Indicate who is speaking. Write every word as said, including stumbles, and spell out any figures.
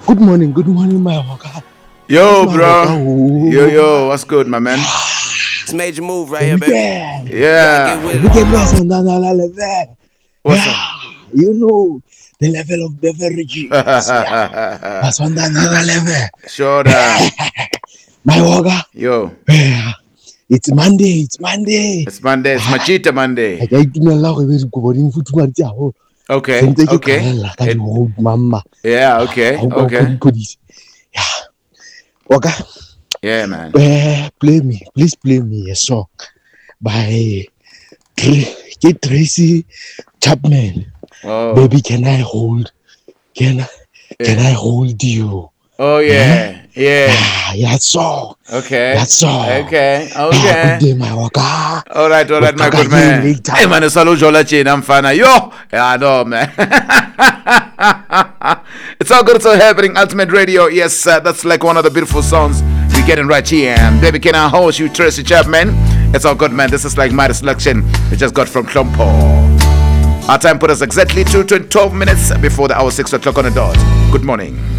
Speaker 1: Good morning, good morning, my waka.
Speaker 2: Yo,
Speaker 1: My
Speaker 2: bro.
Speaker 1: waka, oh.
Speaker 2: Yo, yo, what's good, my man?
Speaker 3: It's a major move right here, baby.
Speaker 1: Yeah.
Speaker 2: Yeah.
Speaker 3: Get with
Speaker 1: Look
Speaker 3: it.
Speaker 1: at me, son, na- na- na- level.
Speaker 2: What's
Speaker 1: Yeah. You know the level of beverages. Yeah.
Speaker 2: up?
Speaker 1: Son, na- na- na- level.
Speaker 2: Sure, da.
Speaker 1: My waka.
Speaker 2: Yo,
Speaker 1: Yeah. It's Monday. It's Monday.
Speaker 2: it's Monday. It's Machita Monday.
Speaker 1: I can't do my go go in foot man tia ho.
Speaker 2: Okay,
Speaker 1: Sentse ke
Speaker 2: okay.
Speaker 1: qaella ka
Speaker 2: It-
Speaker 1: di old mama.
Speaker 2: yeah, okay,
Speaker 1: How about
Speaker 2: okay.
Speaker 1: Kodisi? Yeah. Waka.
Speaker 2: Yeah, man.
Speaker 1: Uh, play me, please play me a song by Tra- get Tracy Chapman.
Speaker 2: Oh,
Speaker 1: Baby, can I hold? Can I? Can
Speaker 2: Yeah.
Speaker 1: I hold you?
Speaker 2: oh yeah, yeah.
Speaker 1: Ah, yeah, song.
Speaker 2: Okay,
Speaker 1: That's all.
Speaker 2: okay,
Speaker 1: Ah, good
Speaker 2: okay.
Speaker 1: day, my waka.
Speaker 2: All right, all right, my
Speaker 1: We'll
Speaker 2: good
Speaker 1: talk again
Speaker 2: man.
Speaker 1: later.
Speaker 2: Hey, man, it's Salo Jola Chain. I'm fine. Yo, yeah, I know, man. It's all good. It's all happening. Ultimate Radio. Yes, uh, that's like one of the beautiful songs we're getting right here. And baby, can I hold you, Tracy Chapman? It's all good, man. This is like my selection we just got from Klompo. Our time put us exactly two to twelve minutes before the hour six o'clock on the dot. Good morning.